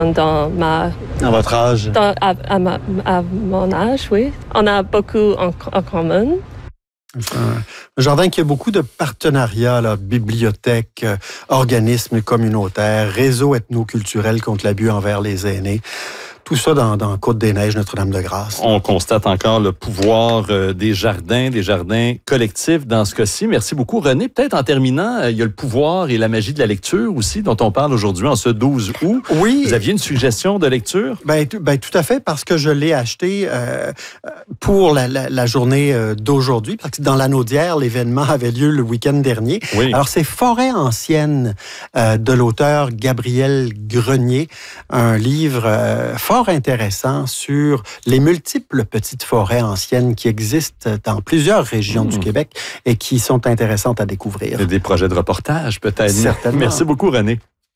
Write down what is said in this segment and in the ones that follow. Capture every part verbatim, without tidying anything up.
Dans ma... Dans votre âge? Dans, à, à, ma, à mon âge, oui. On a beaucoup en, en commun. Un jardin qui a beaucoup de partenariats, là, bibliothèques, euh, organismes communautaires, réseaux ethnoculturels contre l'abus envers les aînés. Tout ça dans, dans Côte-des-Neiges, Notre-Dame-de-Grâce. On constate encore le pouvoir euh, des jardins, des jardins collectifs dans ce cas-ci. Merci beaucoup, René. Peut-être en terminant, euh, il y a le pouvoir et la magie de la lecture aussi, dont on parle aujourd'hui en ce douze août. Oui. Vous aviez une suggestion de lecture? Ben, t- ben tout à fait, parce que je l'ai acheté euh, pour la, la, la journée euh, d'aujourd'hui, parce que dans l'Anneau d'hier, l'événement avait lieu le week-end dernier. Oui. Alors, c'est Forêt ancienne euh, de l'auteur Gabriel Grenier, un livre euh, fort intéressant sur les multiples petites forêts anciennes qui existent dans plusieurs régions mmh. du Québec et qui sont intéressantes à découvrir. Et des projets de reportage, peut-être. Certainement. Merci beaucoup, René.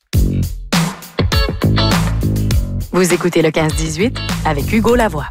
Vous écoutez le quinze dix-huit avec Hugo Lavoie.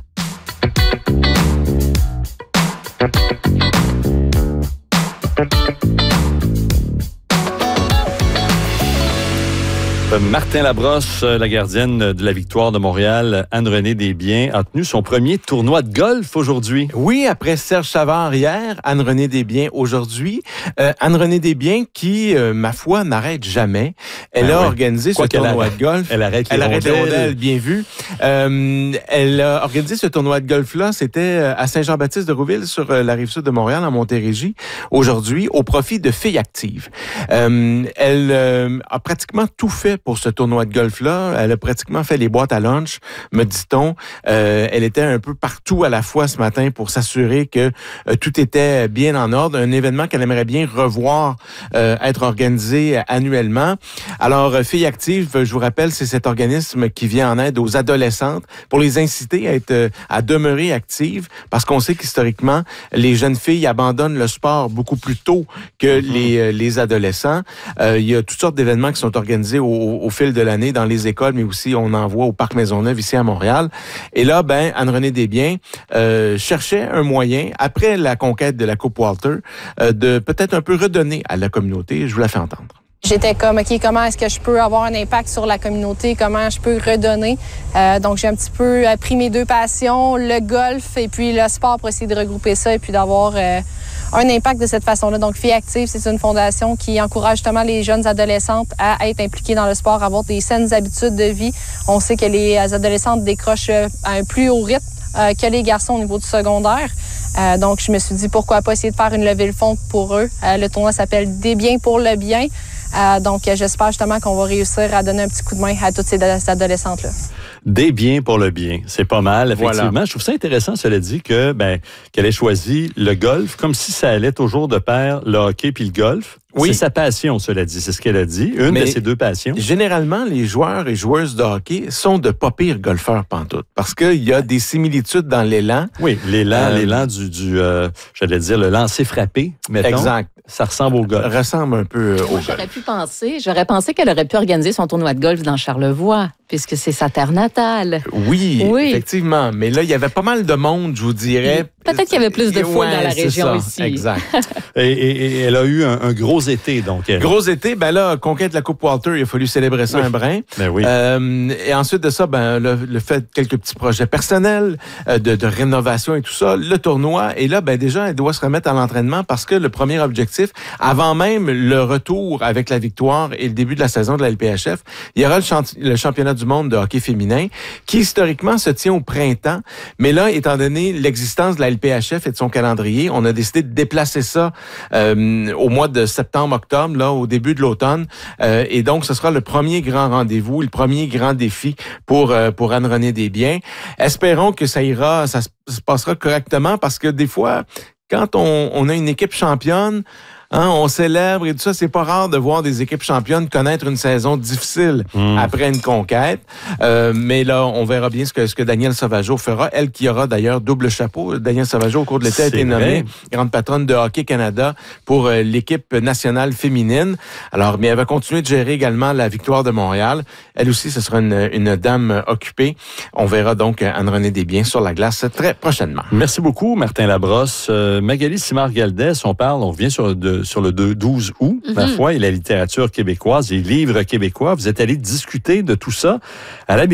Martin Labrosse, la gardienne de la victoire de Montréal, Anne-Renée Desbiens, a tenu son premier tournoi de golf aujourd'hui. Oui, après Serge Savard hier, Anne-Renée Desbiens aujourd'hui. Euh, Anne-Renée Desbiens qui, euh, ma foi, n'arrête jamais. Elle ben a oui. organisé Quoi ce tournoi arrête, de golf. Elle arrête les elle rondelles. arrête les rondelles, bien vu. Euh, elle a organisé ce tournoi de golf-là. C'était à Saint-Jean-Baptiste de Rouville, sur la rive sud de Montréal, en Montérégie, aujourd'hui, au profit de Filles actives. Euh, elle euh, a pratiquement tout fait pour ce tournoi de golf-là. Elle a pratiquement fait les boîtes à lunch, me dit-on. Euh, elle était un peu partout à la fois ce matin pour s'assurer que euh, tout était bien en ordre. Un événement qu'elle aimerait bien revoir euh, être organisé annuellement. Alors, Filles actives, je vous rappelle, c'est cet organisme qui vient en aide aux adolescentes pour les inciter à être, à demeurer actives, parce qu'on sait qu'historiquement, les jeunes filles abandonnent le sport beaucoup plus tôt que mm-hmm. les, les adolescents. Euh, il y a toutes sortes d'événements qui sont organisés au, au fil de l'année dans les écoles, mais aussi on en voit au Parc Maisonneuve ici à Montréal. Et là, ben, Anne-Renée Desbiens euh, cherchait un moyen, après la conquête de la Coupe Walter, euh, de peut-être un peu redonner à la communauté. Je vous la fais entendre. J'étais comme, OK, comment est-ce que je peux avoir un impact sur la communauté? Comment je peux redonner? Euh, donc, j'ai un petit peu pris mes deux passions, le golf et puis le sport, pour essayer de regrouper ça et puis d'avoir euh, un impact de cette façon-là. Donc, Filles actives, c'est une fondation qui encourage justement les jeunes adolescentes à être impliquées dans le sport, à avoir des saines habitudes de vie. On sait que les adolescentes décrochent à un plus haut rythme euh, que les garçons au niveau du secondaire. Euh, donc, je me suis dit, pourquoi pas essayer de faire une levée de fonds pour eux. Euh, le tournoi s'appelle « Des biens pour le bien ». Euh, donc, euh, j'espère justement qu'on va réussir à donner un petit coup de main à toutes ces adolescentes-là. Des biens pour le bien. C'est pas mal, effectivement. Voilà. Je trouve ça intéressant, cela dit, que ben, qu'elle ait choisi le golf, comme si ça allait toujours de pair, le hockey puis le golf. Oui. C'est sa passion, cela dit. C'est ce qu'elle a dit. Une Mais de ses deux passions. Généralement, les joueurs et joueuses de hockey sont de pas pires golfeurs pantoute. Parce qu'il y a des similitudes dans l'élan. Oui, l'élan, euh, l'élan du, du euh, j'allais dire, le lancer frappé, mettons. Exact. Ça ressemble au golf. Ressemble un peu au Moi, golf. J'aurais pu penser, j'aurais pensé qu'elle aurait pu organiser son tournoi de golf dans Charlevoix, puisque c'est sa terre natale. Oui, oui, effectivement. Mais là, il y avait pas mal de monde, je vous dirais. Peut-être qu'il y avait plus de foule ouais, dans la région ça, ici. Exact. et, et, et elle a eu un, un gros été, donc. Elle... Gros été, ben là, conquête de la Coupe Walter, il a fallu célébrer ça oui. un brin. Ben oui. Euh, et ensuite de ça, ben le, le fait de quelques petits projets personnels, euh, de, de rénovation et tout ça, le tournoi. Et là, ben déjà, elle doit se remettre à l'entraînement parce que le premier objectif, avant même le retour avec la victoire et le début de la saison de la L P H F, il y aura le, champ- le championnat du monde de hockey féminin qui, historiquement, se tient au printemps. Mais là, étant donné l'existence de la L P H F et de son calendrier, on a décidé de déplacer ça euh, au mois de septembre-octobre, là, au début de l'automne. Euh, et donc, ce sera le premier grand rendez-vous, le premier grand défi pour euh, pour Anne-Renée Desbiens. Espérons que ça ira, ça se passera correctement parce que des fois, quand on, on a une équipe championne, hein, on célèbre et tout ça. C'est pas rare de voir des équipes championnes connaître une saison difficile mmh. après une conquête. Euh, mais là, on verra bien ce que, ce que Danielle Sauvageau fera. Elle qui aura d'ailleurs double chapeau. Danielle Sauvageau, au cours de l'été, a été nommée grande patronne de Hockey Canada pour euh, l'équipe nationale féminine. Alors, mais elle va continuer de gérer également la victoire de Montréal. Elle aussi, ce sera une, une dame occupée. On verra donc Anne-Renée Desbiens sur la glace très prochainement. Merci beaucoup, Martin Labrosse. Euh, Magali Simard-Galdès, on parle, on revient sur, de, sur le douze août, mm-hmm. ma foi, et la littérature québécoise, les livres québécois. Vous êtes allé discuter de tout ça à la